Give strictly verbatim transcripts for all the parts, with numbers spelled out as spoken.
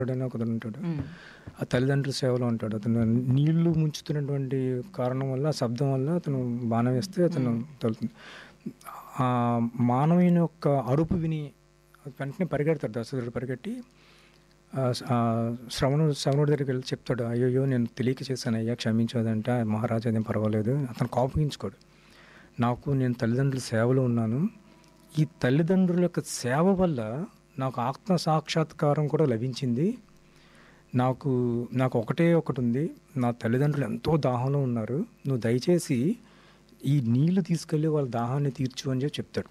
అని ఒకతను ఉంటాడు. హ్మ్. ఆ తల్లిదండ్రుల సేవలో ఉంటాడు. అతను నీళ్లు ముంచుతున్నటువంటి కారణం వల్ల, ఆ శబ్దం వల్ల అతను బాణం వేస్తే అతను హ్మ్. తగులుతుంది. ఆ మానవుని యొక్క అరుపు విని వెంటనే పరిగెడతాడు. దశరథుడు పరిగెట్టి ఆ స- ఆ శ్రవణుడు శ్రవణుడి దగ్గరికి వెళ్ళి చెప్తాడు, అయ్యయ్యో నేను తెలియక చేశాను అయ్యా, క్షమించదంటే మహారాజా అదేం పర్వాలేదు. అతను కోపగించుకోడు. నాకు నేను తల్లిదండ్రుల సేవలో ఉన్నాను. ఈ తల్లిదండ్రుల యొక్క సేవ వల్ల నాకు ఆత్మ సాక్షాత్కారం కూడా లభించింది. నాకు నాకు ఒకటే ఒకటి ఉంది. నా తల్లిదండ్రులు ఎంతో దాహంలో ఉన్నారు. నువ్వు దయచేసి ఈ నీళ్లు తీసుకెళ్ళి వాళ్ళ దాహాన్ని తీర్చు అని చెప్పి చెప్తాడు.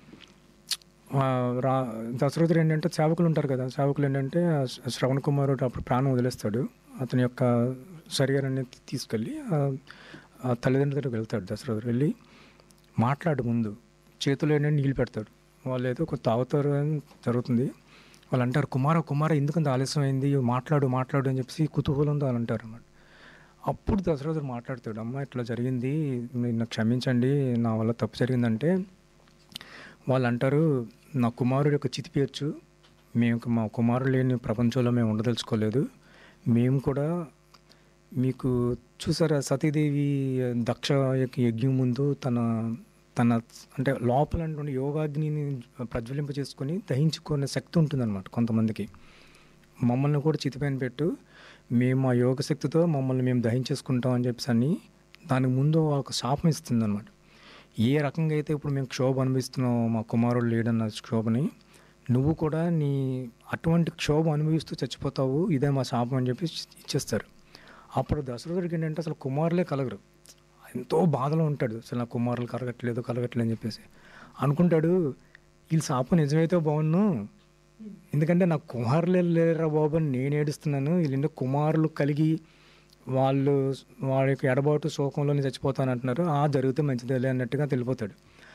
ఆ, రా దశరథుడు ఏంటంటే సేవకులు ఉంటారు కదా, సేవకులు ఏంటంటే ఆ శ్ర- శ్రవణ కుమారుడు అప్పుడు ప్రాణం వదిలేస్తాడు. అతని యొక్క శరీరాన్ని తీసుకెళ్ళి ఆ, ఆ తల్లిదండ్రుల దగ్గరికి వెళ్తాడు. దశరథుడు వెళ్ళి మాట్లాడు ముందు చేతిలో ఏంటంటే నీళ్ళు పెడతాడు. వాళ్ళు ఏదో కొంత తాగుతారు అని జరుగుతుంది. వాళ్ళు అంటారు, కుమార కుమార ఎందుకంత ఆలస్యం అయింది, మాట్లాడు మాట్లాడు అని చెప్పేసి కుతూహలంతో వాళ్ళు అంటారు అన్నమాట. అప్పుడు దశరథుడు మాట్లాడతాడు, అమ్మ ఇట్లా జరిగింది, నిన్ను క్షమించండి, నా వల్ల తప్పు జరిగిందంటే వాళ్ళు అంటారు, నా కుమారుడు యొక్క చితి పేర్చు, మేము మా కుమారుడు లేని ప్రపంచంలో మేము ఉండదలుచుకోలేదు. మేము కూడా మీకు చూసారా సతీదేవి దక్ష యొక్క యజ్ఞం ముందు తన తన అంటే లోపల ఉన్నటువంటి యోగాగ్నిని ప్రజ్వలింప చేసుకొని దహించుకునే శక్తి ఉంటుందన్నమాట కొంతమందికి. మమ్మల్ని కూడా చితిపైన పెట్టు, మేము ఆ యోగ శక్తితో మమ్మల్ని మేము దహించేసుకుంటాం అని చెప్పేసి అని దానికి ముందు ఒక శాపం ఇస్తుంది అనమాట. ఏ రకంగా అయితే ఇప్పుడు మేము క్షోభ అనుభవిస్తున్నాం, మా కుమారుడు లేడన్న క్షోభని, నువ్వు కూడా నీ అటువంటి క్షోభ అనుభవిస్తూ చచ్చిపోతావు, ఇదే మా శాపం అని చెప్పి ఇచ్చేస్తారు. అప్పుడు దశరథుడికి ఏంటంటే అసలు కుమారులే కలగరు. ఎంతో బాధలో ఉంటాడు, అసలు నా కుమారులు కలగట్లేదు కలగట్లేదు అని చెప్పేసి అనుకుంటాడు. వీళ్ళు శాపం నిజమైతే బాగున్ను, ఎందుకంటే నాకు కుమారులే లేరా బాబు అని నేను ఏడుస్తున్నాను, వీళ్ళు కుమారులు కలిగి వాళ్ళు వాళ్ళ యొక్క ఎడబాటు శోకంలోనే చచ్చిపోతాను అంటున్నారు. ఆ జరిగితే మంచిదేలే అన్నట్టుగా తెలిపోతాడు.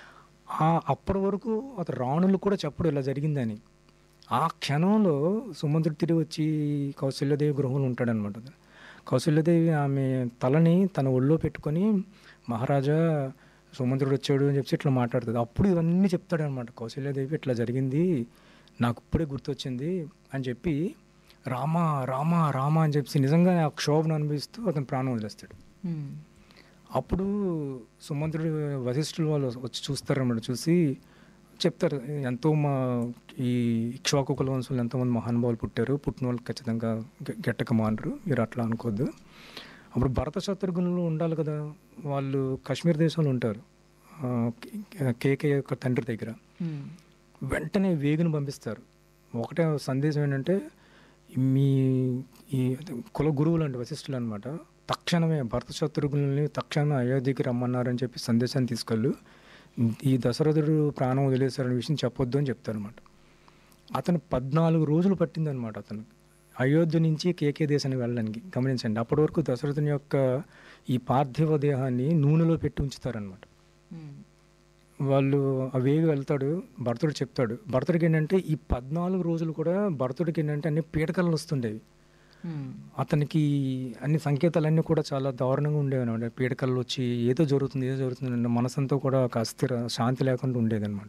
ఆ అప్పటి వరకు అతను రాణులు కూడా చెప్పడు ఇలా జరిగిందని. ఆ క్షణంలో సుమంత్రుడు తిరిగి వచ్చి కౌశల్యదేవి గృహంలో ఉంటాడనమాట. కౌశల్యదేవి ఆమె తలని తన ఒళ్ళో పెట్టుకొని, మహారాజా సుమంత్రుడు వచ్చాడు అని చెప్పి ఇట్లా మాట్లాడుతుంది. అప్పుడు ఇవన్నీ చెప్తాడనమాట. కౌశల్యదేవి ఇట్లా జరిగింది, నాకు ఇప్పుడే గుర్తొచ్చింది అని చెప్పి రామ రామ రామ అని చెప్పి నిజంగా ఆ క్షోభను అనుభవిస్తూ అతను ప్రాణం వదిలేస్తాడు. హ్మ్. అప్పుడు సుమంత్రుడు వశిష్ఠులు వాళ్ళు వచ్చి చూస్తారన్నమాట. చూసి చెప్తారు, ఎంతో మా ఈ ఇక్ష్వాకు కుల వంశంలో ఎంతోమంది మహానుభావులు పుట్టారు, పుట్టిన వాళ్ళు ఖచ్చితంగా గె- గెట్టక మానరు, మీరు అట్లా అనుకోవద్దు. అప్పుడు భరత శత్రుఘ్నులు ఉండాలి కదా, వాళ్ళు కాశ్మీర్ దేశంలో ఉంటారు, ఆ, కే- కేకే యొక్క తండ్రి దగ్గర. హ్మ్. వెంటనే వేగును పంపిస్తారు. ఒకటే సందేశం ఏంటంటే, మీ ఈ కుల గురువులు అంటే వశిష్ఠులు అనమాట, తక్షణమే భరత శత్రుఘ్నుల్ని తక్షణమే అయోధ్యకి రమ్మన్నారని చెప్పి సందేశాన్ని తీసుకెళ్ళు, ఈ దశరథుడు ప్రాణం వదిలేశారనే విషయం చెప్పొద్దు అని చెప్తారనమాట. అతను పద్నాలుగు రోజులు పట్టిందనమాట అతను అయోధ్య నుంచి కేకే దేశానికి వెళ్ళడానికి. గమనించండి, అప్పటి వరకు దశరథుని యొక్క ఈ పార్థివ దేహాన్ని నూనెలో పెట్టి ఉంచుతారనమాట. హ్మ్. వాళ్ళు ఆ వేగి వెళ్తాడు, భరతుడు చెప్తాడు. భరతుడికి ఏంటంటే ఈ పద్నాలుగు రోజులు కూడా భరతుడికి ఏంటంటే అన్ని పీడకలు వస్తుండేవి. హ్మ్. అతనికి అన్ని సంకేతాలన్నీ కూడా చాలా దారుణంగా ఉండేవి అనమాట. పీడకలు వచ్చి ఏదో జరుగుతుంది ఏదో జరుగుతుంది అన్న మనసంతా కూడా ఒక అస్థిర శాంతి లేకుండా ఉండేది అనమాట.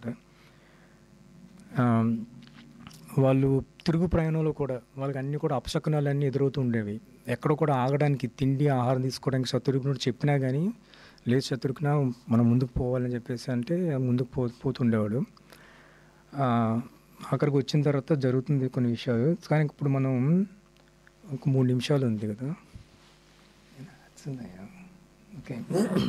వాళ్ళు తిరుగు ప్రయాణంలో కూడా వాళ్ళకి అన్నీ కూడా అపశకునాలు అన్నీ ఎదురవుతూ ఉండేవి. ఎక్కడ కూడా ఆగడానికి, తిండి ఆహారం తీసుకోవడానికి శత్రుఘ్నుడు చెప్పినా కానీ, లేదు శత్రుఘ్న మనం ముందుకు పోవాలని చెప్పేసి అంటే ముందుకు పో పోతుండేవాడు. ఆ, అక్కడికి వచ్చిన తర్వాత జరుగుతుంది కొన్ని విషయాలు. కానీ ఇప్పుడు మనం ఒక మూడు నిమిషాలు ఉంది కదా, ఓకే.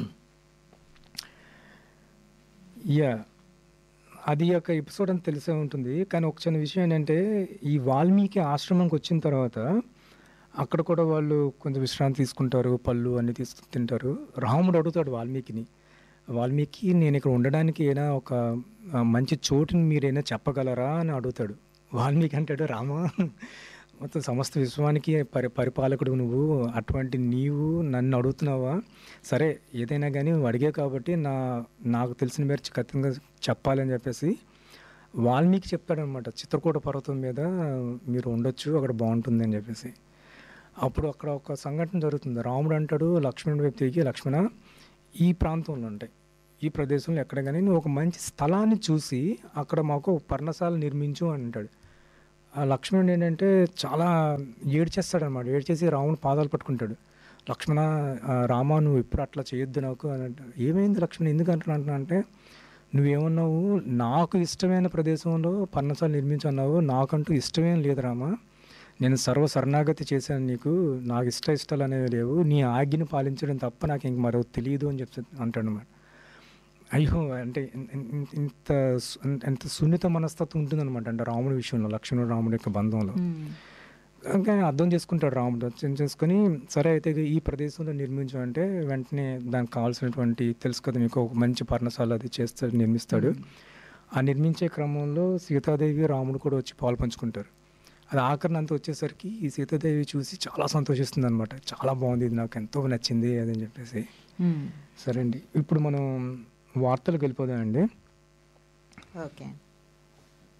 యా, అది ఒక ఎపిసోడ్ అని తెలిసే ఉంటుంది. కానీ ఒక చిన్న విషయం ఏంటంటే, ఈ వాల్మీకి ఆశ్రమంకి వచ్చిన తర్వాత అక్కడ కూడా వాళ్ళు కొంచెం విశ్రాంతి తీసుకుంటారు, పళ్ళు అన్నీ తీసుకు తింటారు. రాముడు అడుగుతాడు వాల్మీకిని, వాల్మీకి నేను ఇక్కడ ఉండడానికి ఏదైనా ఒక ఆ, మంచి చోటుని మీరైనా చెప్పగలరా అని అడుగుతాడు. వాల్మీకి అంటాడు, రామా మొత్తం సమస్త విశ్వానికి పరి పరిపాలకుడు నువ్వు, అటువంటి నీవు నన్ను అడుగుతున్నావా? సరే ఏదైనా కానీ నువ్వు అడిగే కాబట్టి నా నాకు తెలిసిన మేర ఖచ్చితంగా చెప్పాలని చెప్పేసి వాల్మీకి చెప్తాడనమాట. చిత్రకూట పర్వతం మీద మీరు ఉండొచ్చు, అక్కడ బాగుంటుంది అని చెప్పేసి. అప్పుడు అక్కడ ఒక సంఘటన జరుగుతుంది. రాముడు అంటాడు లక్ష్మణుడి వైపు తిరిగి, లక్ష్మణ ఈ ప్రాంతంలో ఉంటాయి, ఈ ప్రదేశంలో ఎక్కడ కానీ నువ్వు ఒక మంచి స్థలాన్ని చూసి అక్కడ మాకు పర్ణశాల నిర్మించు అని అంటాడు. ఆ లక్ష్మణుడు ఏంటంటే చాలా ఏడ్చేస్తాడనమాట. ఏడ్చేసి రాముని పాదాలు పట్టుకుంటాడు. లక్ష్మణ, ఆహ్, రామా నువ్వు ఎప్పుడు అట్లా చేయొద్దు నాకు అని అంటాడు. ఏమైంది లక్ష్మణ ఎందుకు అంటున్నా అంటే, నువ్వేమన్నావు నాకు ఇష్టమైన ప్రదేశంలో పర్ణశాల నిర్మించన్నావు. నాకంటూ ఇష్టమేం లేదు రామా. నేను సర్వ శరణాగతి చేశాను నీకు. నాకు ఇష్ట ఇష్టాలు అనేవి లేవు. నీ ఆజ్ఞను పాలించడం తప్ప నాకు ఇంక మరో తెలియదు అని చెప్పి అంటాడనమాట. అయ్యో! అంటే ఇన్ ఇన్ ఇన్ ఇంత సు ఎంత సున్నిత మనస్తత్వం ఉంటుందనమాట. అంటే రాముడి విషయంలో, లక్ష్మణుడు రాముడి యొక్క బంధంలో. హ్మ్. ఇంకా అర్థం చేసుకుంటాడు రాముడు. అర్థం చేసుకొని సరే అయితే ఈ ప్రదేశంలో నిర్మించు అంటే వెంటనే దానికి కావాల్సినటువంటి తెలుసు కదా మీకు ఒక మంచి పర్ణశాల అది చేస్తాడు, నిర్మిస్తాడు. హ్మ్. ఆ నిర్మించే క్రమంలో సీతాదేవి, రాముడు కూడా వచ్చి పాలు పంచుకుంటారు. అది ఆఖరిన అంతా వచ్చేసరికి ఈ సీతాదేవి చూసి చాలా సంతోషిస్తుందనమాట. చాలా బాగుంది, ఇది నాకు ఎంతో నచ్చింది అది అని చెప్పేసి. హ్మ్. సరే అండి, ఇప్పుడు మనం వార్తలకు వెళ్ళిపోదామండి. ఓకే.